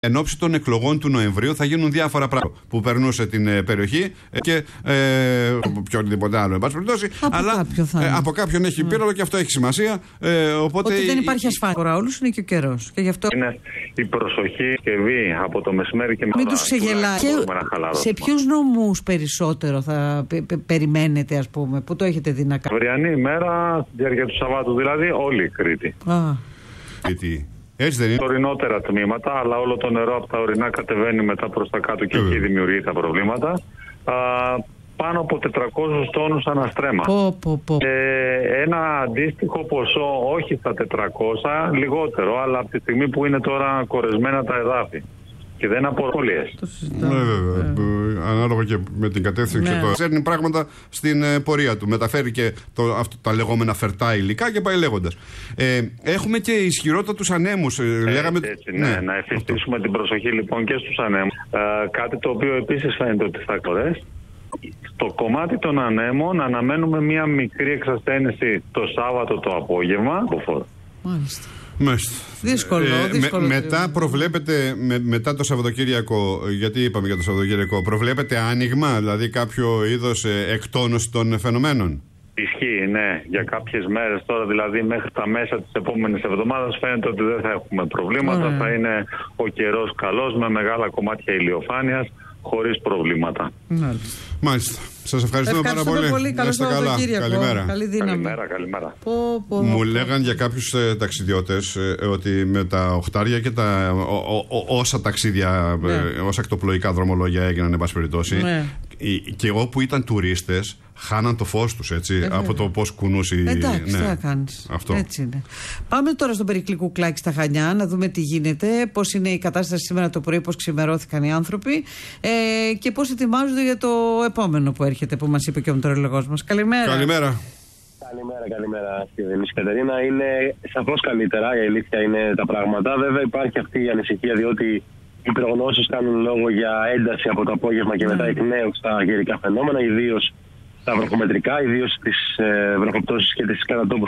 Εν ώψη των εκλογών του Νοεμβρίου θα γίνουν διάφορα πράγματα που περνούσε την περιοχή και πιο οτιδήποτε άλλο, εν πάση περιπτώσει. Αλλά από κάποιον έχει πείραλο και αυτό έχει σημασία. Οπότε ότι δεν υπάρχει ασφάλεια για όλους είναι και ο καιρός. Και γι' αυτό είναι η προσοχή σκευή από το μεσημέρι και μετά. Μην τους ξεγελάει. Σε ποιους νομούς περισσότερο θα περιμένετε, ας πούμε, που το έχετε δει να κάνετε? Αυριανή ημέρα, διάρκεια του Σαββάτου δηλαδή, όλη η Κρήτη. Κρήτη. Έτσι δεν είναι? Ορεινότερα τμήματα, αλλά όλο το νερό από τα ορεινά κατεβαίνει μετά προς τα κάτω και εκεί δημιουργεί τα προβλήματα. Πάνω από 400 τόνους αναστρέμα. Ένα αντίστοιχο ποσό, όχι στα 400, λιγότερο, αλλά από τη στιγμή που είναι τώρα κορεσμένα τα εδάφη. Και δεν απορρολίες. Ναι, βέβαια. Ανάλογα και με την κατεύθυνση του. Ξέρνει πράγματα στην πορεία του. Μεταφέρει και τα λεγόμενα φερτά υλικά και πάει λέγοντας. Έχουμε και ισχυρότατους ανέμους. Έτσι, να εφιστήσουμε την προσοχή λοιπόν και στους ανέμους. Κάτι το οποίο επίσης φαίνεται ότι θα κορέσει. Στο κομμάτι των ανέμων αναμένουμε μία μικρή εξασθένηση το Σάββατο το απόγευμα. Μάλιστα. Δύσκολο. Μετά προβλέπετε, μετά το Σαββατοκύριακο, γιατί είπαμε για το Σαββατοκύριακο, προβλέπετε άνοιγμα, δηλαδή κάποιο είδος εκτόνωση των φαινομένων? Ισχύει, ναι. Για κάποιες μέρες τώρα, δηλαδή μέχρι τα μέσα της επόμενης εβδομάδας, φαίνεται ότι δεν θα έχουμε προβλήματα. Θα είναι ο καιρός καλός, με μεγάλα κομμάτια ηλιοφάνειας, χωρίς προβλήματα. Μάλιστα. Σας ευχαριστούμε πάρα πολύ. Καλό Σαββατοκύριακο. Καλημέρα. Καλή δύναμη. Καλημέρα. Μου λέγαν για κάποιους ταξιδιώτες ότι με τα οχτάρια και τα όσα ταξίδια, όσα ακτοπλοϊκά δρομολόγια έγιναν, εν πάση περιπτώσει, και εγώ που ήταν τουρίστες, χάναν το φως τους, έτσι, από το πώς κουνούσε η... Εντάξει, τι θα κάνεις. Αυτό. Έτσι είναι. Πάμε τώρα στον Περικλή Κουκλάκη στα Χανιά, να δούμε τι γίνεται, πώς είναι η κατάσταση σήμερα το πρωί, πώς ξημερώθηκαν οι άνθρωποι και πώς ετοιμάζονται για το επόμενο που έρχεται, που μας είπε και ο μετεωρολόγος μας. Καλημέρα. Καλημέρα, κύριε Κατερίνα. Είναι σαφώς καλύτερα, η αλήθεια είναι τα πράγματα. Βέβαια υπάρχει αυτή η ανησυχία, διότι οι προγνώσεις κάνουν λόγο για ένταση από το απόγευμα και μετά εκ νέου στα καιρικά φαινόμενα, ιδίως τα βροχομετρικά, ιδίως τις βροχοπτώσεις και τις κατατόπους